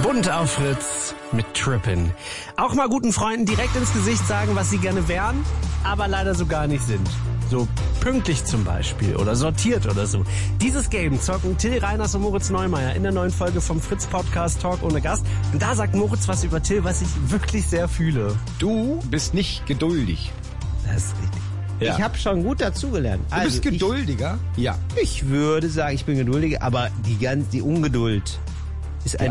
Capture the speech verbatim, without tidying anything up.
Bunt auf Fritz mit Trippin. Auch mal guten Freunden direkt ins Gesicht sagen, was sie gerne wären, aber leider so gar nicht sind. So pünktlich zum Beispiel oder sortiert oder so. Dieses Game zocken Till Reiners und Moritz Neumeier in der neuen Folge vom Fritz-Podcast Talk ohne Gast. Und da sagt Moritz was über Till, was ich wirklich sehr fühle. Du bist nicht geduldig. Das ist richtig. Ja. Ich habe schon gut dazugelernt. Du also bist geduldiger? Ich, ja. Ich würde sagen, ich bin geduldiger, aber die ganz, die Ungeduld ist eine